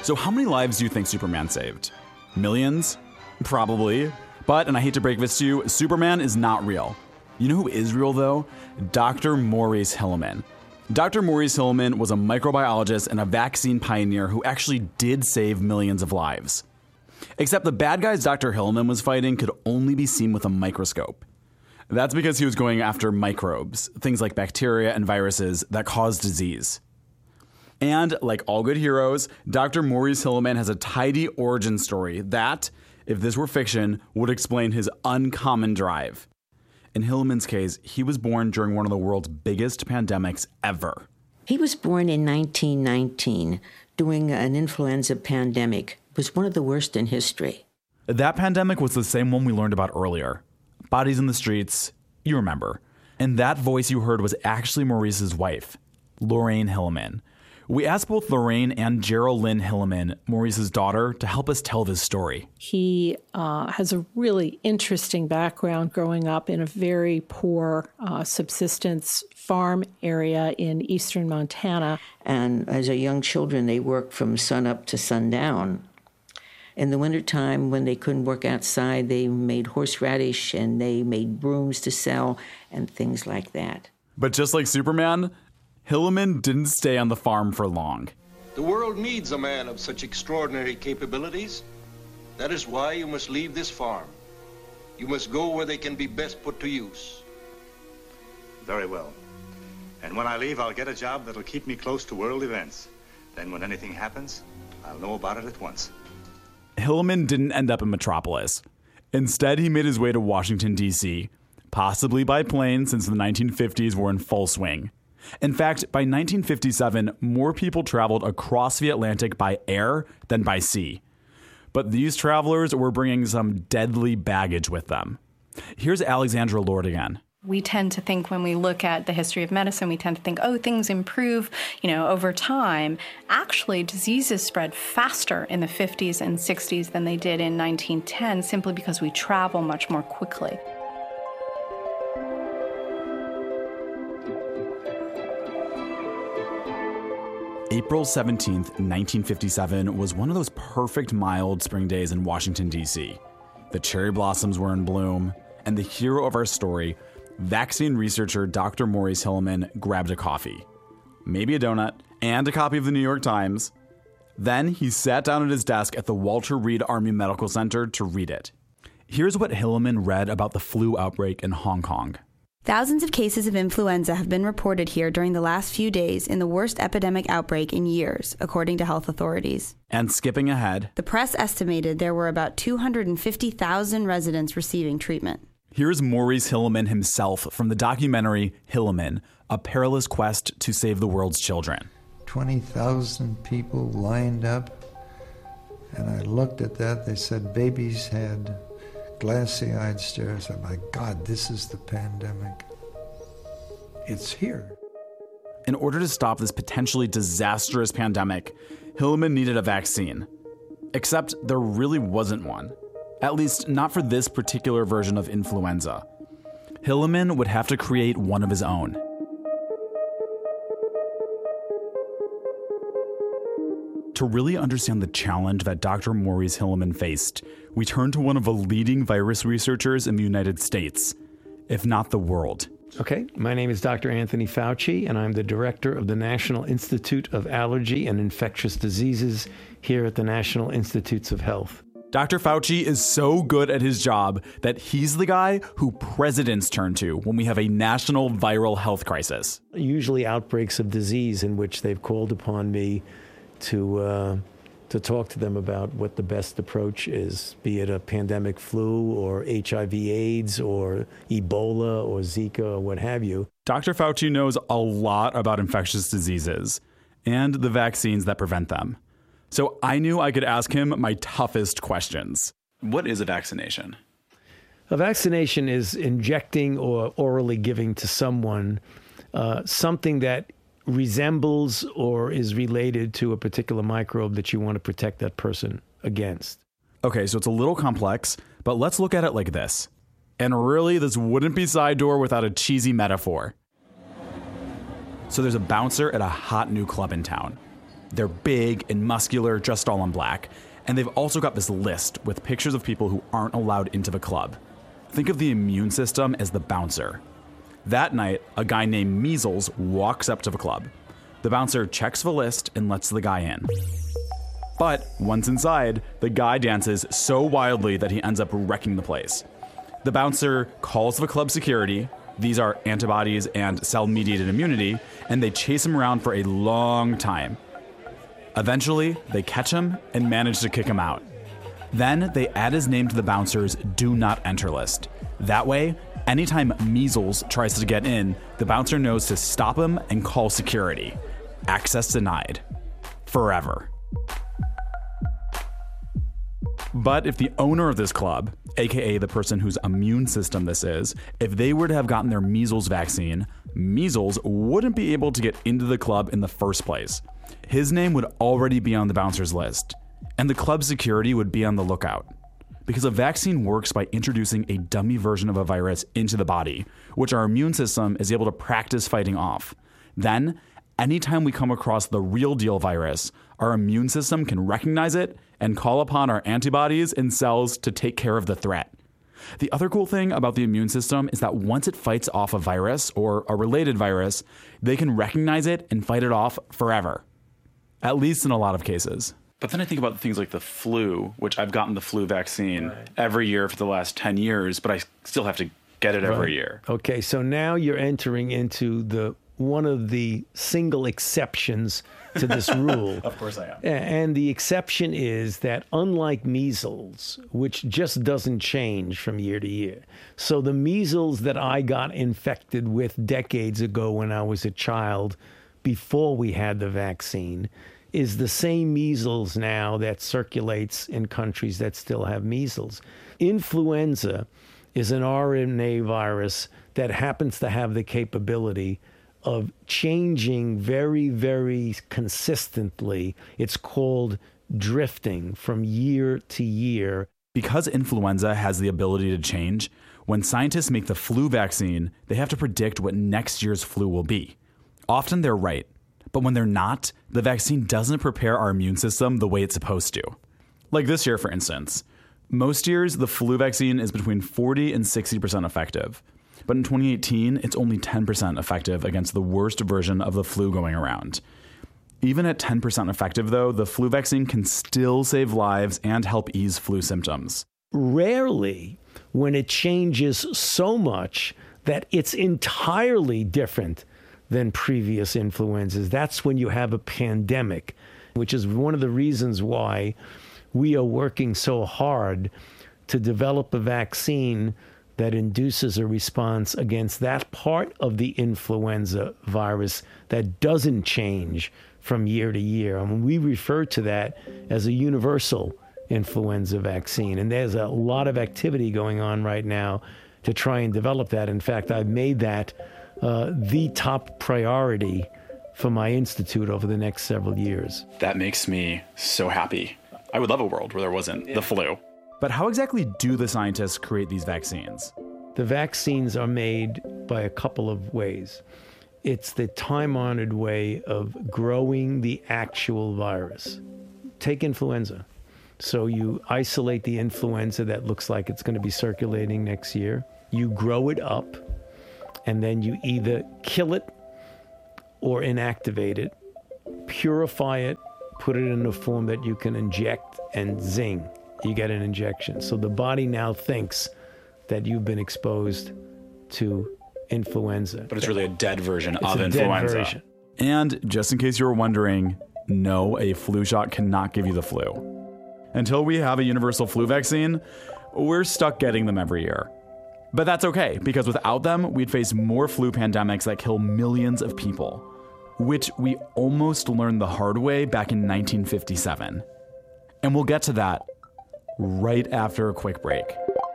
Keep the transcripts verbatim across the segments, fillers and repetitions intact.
So how many lives do you think Superman saved? Millions? Probably. But, and I hate to break this to you, Superman is not real. You know who is real, though? Doctor Maurice Hilleman. Doctor Maurice Hilleman was a microbiologist and a vaccine pioneer who actually did save millions of lives. Except the bad guys Doctor Hilleman was fighting could only be seen with a microscope. That's because he was going after microbes, things like bacteria and viruses that cause disease. And like all good heroes, Doctor Maurice Hilleman has a tidy origin story that, if this were fiction, would explain his uncommon drive. In Hilleman's case, he was born during one of the world's biggest pandemics ever. He was born in nineteen nineteen during an influenza pandemic. It was one of the worst in history. That pandemic was the same one we learned about earlier. Bodies in the streets, you remember. And that voice you heard was actually Maurice's wife, Lorraine Hilleman. We asked both Lorraine and Geraldine Hilleman, Maurice's daughter, to help us tell this story. He uh, has a really interesting background growing up in a very poor uh, subsistence farm area in eastern Montana. And as a young children, they worked from sunup to sundown. In the wintertime, when they couldn't work outside, they made horseradish and they made brooms to sell and things like that. But just like Superman, Hilleman didn't stay on the farm for long. The world needs a man of such extraordinary capabilities. That is why you must leave this farm. You must go where they can be best put to use. Very well. And when I leave, I'll get a job that'll keep me close to world events. Then when anything happens, I'll know about it at once. Hilleman didn't end up in Metropolis. Instead, he made his way to Washington, D C, possibly by plane since the nineteen fifties were in full swing. In fact, by nineteen fifty-seven, more people traveled across the Atlantic by air than by sea. But these travelers were bringing some deadly baggage with them. Here's Alexandra Lord again. We tend to think when we look at the history of medicine, we tend to think, oh, things improve, you know, over time. Actually, diseases spread faster in the fifties and sixties than they did in nineteen ten, simply because we travel much more quickly. April seventeenth, nineteen fifty-seven was one of those perfect mild spring days in Washington, D C. The cherry blossoms were in bloom, and the hero of our story, vaccine researcher Doctor Maurice Hilleman, grabbed a coffee, maybe a donut, and a copy of the New York Times. Then he sat down at his desk at the Walter Reed Army Medical Center to read it. Here's what Hilleman read about the flu outbreak in Hong Kong. Thousands of cases of influenza have been reported here during the last few days in the worst epidemic outbreak in years, according to health authorities. And skipping ahead, the press estimated there were about two hundred fifty thousand residents receiving treatment. Here's Maurice Hilleman himself from the documentary Hilleman, A Perilous Quest to Save the World's Children. twenty thousand people lined up, and I looked at that. They said babies had glassy-eyed stares. I'm like, God, this is the pandemic. It's here. In order to stop this potentially disastrous pandemic, Hilleman needed a vaccine. Except there really wasn't one. At least not for this particular version of influenza. Hilleman would have to create one of his own. To really understand the challenge that Doctor Maurice Hilleman faced, we turn to one of the leading virus researchers in the United States, if not the world. Okay, my name is Doctor Anthony Fauci, and I'm the director of the National Institute of Allergy and Infectious Diseases here at the National Institutes of Health. Doctor Fauci is so good at his job that he's the guy who presidents turn to when we have a national viral health crisis. Usually outbreaks of disease in which they've called upon me to uh, to talk to them about what the best approach is, be it a pandemic flu or H I V AIDS or Ebola or Zika or what have you. Doctor Fauci knows a lot about infectious diseases and the vaccines that prevent them. So I knew I could ask him my toughest questions. What is a vaccination? A vaccination is injecting or orally giving to someone uh, something that resembles or is related to a particular microbe that you want to protect that person against. Okay, so it's a little complex, but let's look at it like this. And really, this wouldn't be Side Door without a cheesy metaphor. So there's a bouncer at a hot new club in town. They're big and muscular, dressed all in black. And they've also got this list with pictures of people who aren't allowed into the club. Think of the immune system as the bouncer. That night, a guy named Measles walks up to the club. The bouncer checks the list and lets the guy in. But once inside, the guy dances so wildly that he ends up wrecking the place. The bouncer calls the club security. These are antibodies and cell-mediated immunity, and they chase him around for a long time. Eventually, they catch him and manage to kick him out. Then they add his name to the bouncer's do not enter list. That way, anytime Measles tries to get in, the bouncer knows to stop him and call security. Access denied. Forever. But if the owner of this club, aka the person whose immune system this is, if they were to have gotten their measles vaccine, Measles wouldn't be able to get into the club in the first place. His name would already be on the bouncer's list, and the club security would be on the lookout. Because a vaccine works by introducing a dummy version of a virus into the body, which our immune system is able to practice fighting off. Then, anytime we come across the real deal virus, our immune system can recognize it and call upon our antibodies and cells to take care of the threat. The other cool thing about the immune system is that once it fights off a virus or a related virus, they can recognize it and fight it off forever. At least in a lot of cases. But then I think about things like the flu, which I've gotten the flu vaccine right. every year for the last ten years, but I still have to get it every right. year. Okay, so now you're entering into the one of the single exceptions to this rule. Of course I am. And the exception is that unlike measles, which just doesn't change from year to year, so the measles that I got infected with decades ago when I was a child, before we had the vaccine, is the same measles now that circulates in countries that still have measles. Influenza is an R N A virus that happens to have the capability of changing very, very consistently. It's called drifting from year to year. Because influenza has the ability to change, when scientists make the flu vaccine, they have to predict what next year's flu will be. Often they're right, but when they're not, the vaccine doesn't prepare our immune system the way it's supposed to. Like this year, for instance. Most years, the flu vaccine is between forty and sixty percent effective. But in twenty eighteen, it's only ten percent effective against the worst version of the flu going around. Even at ten percent effective, though, the flu vaccine can still save lives and help ease flu symptoms. Rarely, when it changes so much that it's entirely different than previous influenzas, that's when you have a pandemic, which is one of the reasons why we are working so hard to develop a vaccine that induces a response against that part of the influenza virus that doesn't change from year to year. I mean, we refer to that as a universal influenza vaccine. And there's a lot of activity going on right now to try and develop that. In fact, I've made that uh, the top priority for my institute over the next several years. That makes me so happy. I would love a world where there wasn't yeah. the flu. But how exactly do the scientists create these vaccines? The vaccines are made by a couple of ways. It's the time-honored way of growing the actual virus. Take influenza. So you isolate the influenza that looks like it's going to be circulating next year. You grow it up, and then you either kill it or inactivate it, purify it, put it in a form that you can inject, and zing, you get an injection. So the body now thinks that you've been exposed to influenza. But it's really a dead version it's of a influenza. Dead version. And just in case you were wondering, no, a flu shot cannot give you the flu. Until we have a universal flu vaccine, we're stuck getting them every year. But that's okay, because without them, we'd face more flu pandemics that kill millions of people, which we almost learned the hard way back in nineteen fifty-seven. And we'll get to that right after a quick break.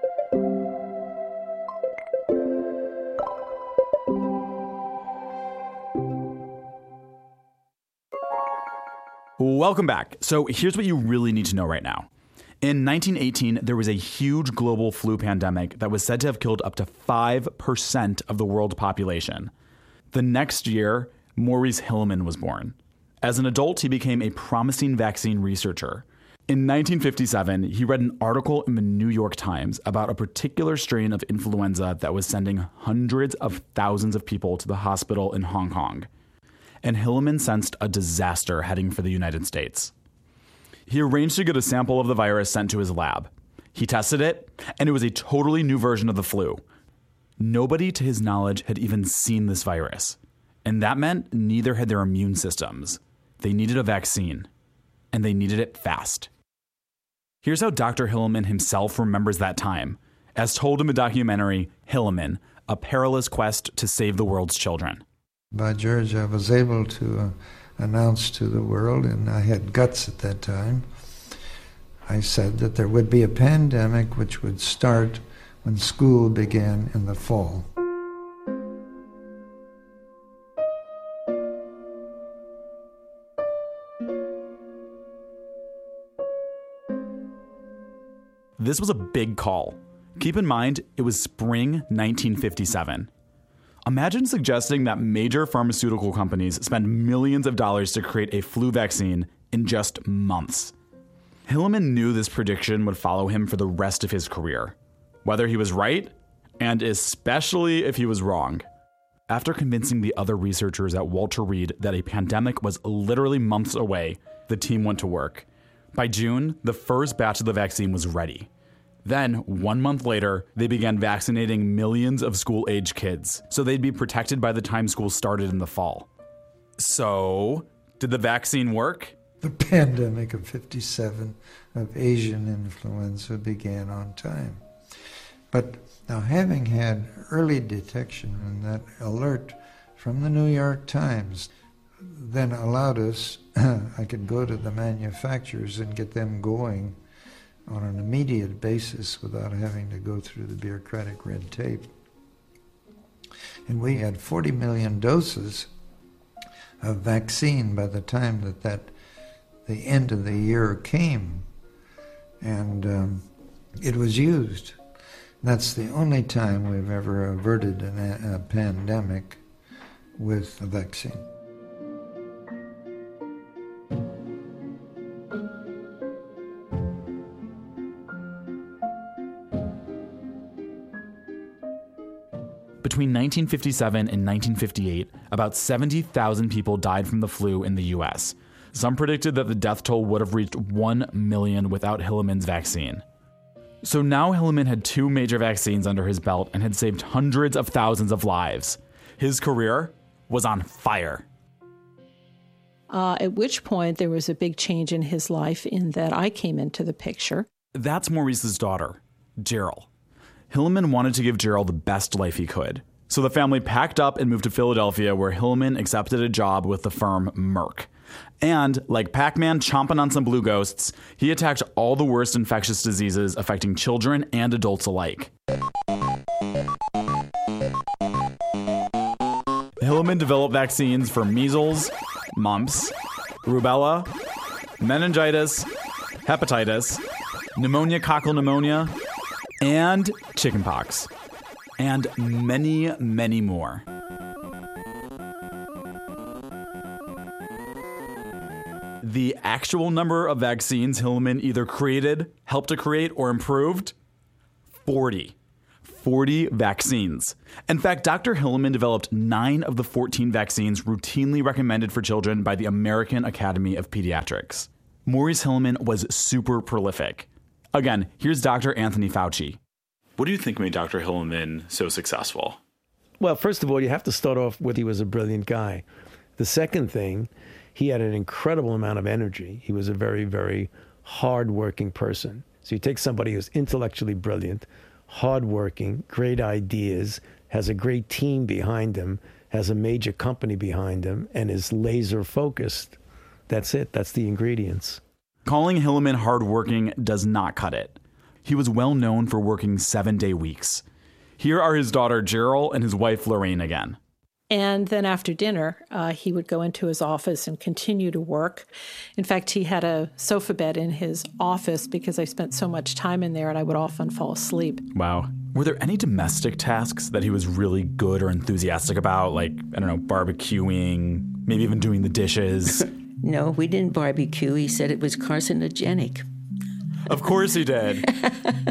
Welcome back. So here's what you really need to know right now. In nineteen eighteen, there was a huge global flu pandemic that was said to have killed up to five percent of the world population. The next year, Maurice Hilleman was born. As an adult, he became a promising vaccine researcher. In nineteen fifty-seven, he read an article in the New York Times about a particular strain of influenza that was sending hundreds of thousands of people to the hospital in Hong Kong. And Hilleman sensed a disaster heading for the United States. He arranged to get a sample of the virus sent to his lab. He tested it, and it was a totally new version of the flu. Nobody, to his knowledge, had even seen this virus. And that meant neither had their immune systems. They needed a vaccine, and they needed it fast. Here's how Doctor Hilleman himself remembers that time, as told in the documentary Hilleman, A Perilous Quest to Save the World's Children. By George, I was able to uh, announce to the world, and I had guts at that time, I said that there would be a pandemic which would start when school began in the fall. This was a big call. Keep in mind, it was spring nineteen fifty-seven. Imagine suggesting that major pharmaceutical companies spend millions of dollars to create a flu vaccine in just months. Hilleman knew this prediction would follow him for the rest of his career, whether he was right, and especially if he was wrong. After convincing the other researchers at Walter Reed that a pandemic was literally months away, the team went to work. By June, the first batch of the vaccine was ready. Then, one month later, they began vaccinating millions of school-age kids, so they'd be protected by the time school started in the fall. So, did the vaccine work? The pandemic of fifty-seven of Asian influenza began on time. But now, having had early detection and that alert from the New York Times, then allowed us, I could go to the manufacturers and get them going on an immediate basis without having to go through the bureaucratic red tape. And we had forty million doses of vaccine by the time that, that the end of the year came. And um, it was used. That's the only time we've ever averted an, a pandemic with a vaccine. Between nineteen fifty-seven and nineteen fifty-eight, about seventy thousand people died from the flu in the U S. Some predicted that the death toll would have reached one million without Hilleman's vaccine. So now Hilleman had two major vaccines under his belt and had saved hundreds of thousands of lives. His career was on fire. Uh, at which point there was a big change in his life in that I came into the picture. That's Maurice's daughter, Gerald. Hilleman wanted to give Gerald the best life he could. So the family packed up and moved to Philadelphia, where Hilleman accepted a job with the firm Merck. And, like Pac-Man chomping on some blue ghosts, he attacked all the worst infectious diseases affecting children and adults alike. Hilleman developed vaccines for measles, mumps, rubella, meningitis, hepatitis, pneumococcal pneumonia, and chickenpox, and many, many more. The actual number of vaccines Hilleman either created, helped to create, or improved? forty. forty vaccines. In fact, Doctor Hilleman developed nine of the fourteen vaccines routinely recommended for children by the American Academy of Pediatrics. Maurice Hilleman was super prolific. Again, here's Doctor Anthony Fauci. What do you think made Doctor Hilleman so successful? Well, first of all, you have to start off with he was a brilliant guy. The second thing, he had an incredible amount of energy. He was a very, very hardworking person. So you take somebody who's intellectually brilliant, hardworking, great ideas, has a great team behind him, has a major company behind him, and is laser focused. That's it. That's the ingredients. Calling Hilleman hardworking does not cut it. He was well known for working seven-day weeks. Here are his daughter Gerald and his wife Lorraine again. And then after dinner, uh, he would go into his office and continue to work. In fact, he had a sofa bed in his office because I spent so much time in there and I would often fall asleep. Wow. Were there any domestic tasks that he was really good or enthusiastic about? Like, I don't know, barbecuing, maybe even doing the dishes? No, we didn't barbecue. He said it was carcinogenic. Of course he did.